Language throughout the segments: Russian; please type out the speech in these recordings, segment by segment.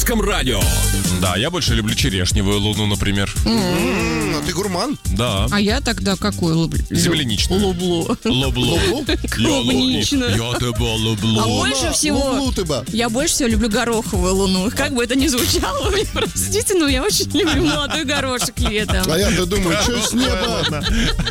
русском радио. Да, я больше люблю черешневую луну, например. А ты гурман? Да. А я тогда какую люблю? Земляничную. Люблю. Люблю. Клубничную. Я тебя люблю. А больше всего Луну ты бы. я больше всего люблю гороховую луну. Как бы это ни звучало, вы простите, но я очень люблю молодой горошек летом. А я-то думаю, что с неба?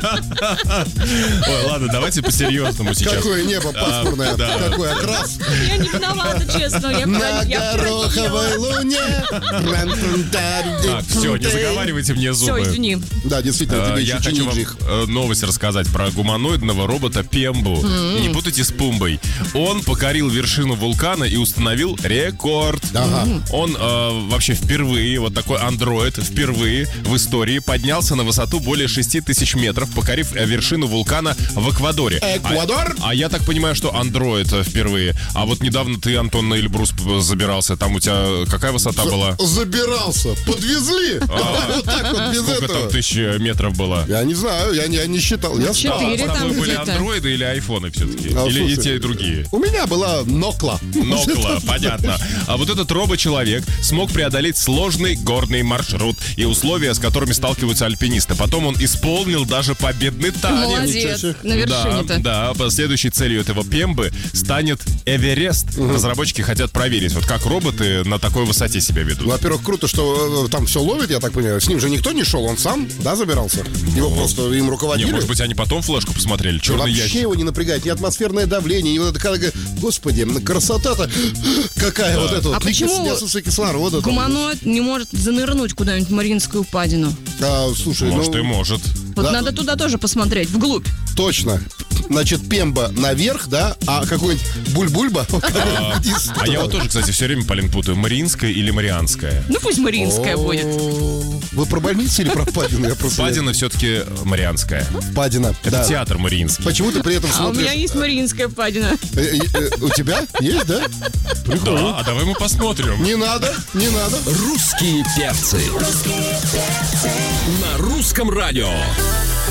Ой, ладно, давайте по-серьезному сейчас. Какое небо пасмурное, да. какой окрас. Я не виновата, честно. На гороховой луне. Так, все, не заговаривайте мне зубы. Все, извини. Да, действительно, тебе Я еще хочу чинить вам же их. новость рассказать про гуманоидного робота Пембу. Не путайте с Пумбой. Он покорил вершину вулкана и установил рекорд. Ага. Он вообще впервые, вот такой андроид, впервые в истории поднялся на высоту более 6000 метров, покорив вершину вулкана в Эквадоре. Эквадор? А я так понимаю, что андроид впервые. А вот недавно ты, Антон, на Эльбрус забирался. Там у тебя какая высота была? Забирался, подвезли. Вот так вот, без Сколько этого. там тысяч метров было? Я не знаю, я не считал. Я стал. 4 С тобой там были где-то. андроиды или айфоны все-таки? А, Или и слушай, те, и другие? У меня была Нокла. Нокла, понятно. А вот этот робот-человек смог преодолеть сложный горный маршрут и условия, с которыми сталкиваются альпинисты. Потом он исполнил даже победный танец. Молодец. себе. На вершине-то. Да, следующей целью этого Пембы станет Эверест. Разработчики хотят проверить, вот как роботы на такой высоте себя ведут. Во-первых, круто, что там все ловит, я так понимаю. С ним же никто не шел, он сам, да, забирался? Его просто им Не, руководили. может быть, они потом флешку посмотрели. Черный Вообще ящик. его не напрягает, ни атмосферное давление, ни вот это, когда, господи, красота-то какая вот эта вот. А почему Снялся кислорода. там. Гуманоид не может занырнуть куда-нибудь в Мариинскую впадину? Слушай, Может, и может. Вот Да. надо туда тоже посмотреть, вглубь. точно. Значит, Пемба наверх, да, а какой-нибудь Буль-Бульба вниз. А я вот тоже, кстати, все время, Полин, путаю, Мариинская или Марианская. Ну пусть Мариинская будет. Вы про больницу или про впадину? Я просто... Впадина все-таки Марианская. Впадина, Это да. театр Мариинский. Почему ты при этом А у меня смотришь? есть Мариинская впадина. У тебя есть, да? Прикольно. Да, а давай мы посмотрим. Не надо, не надо. Русские перцы. На русском радио.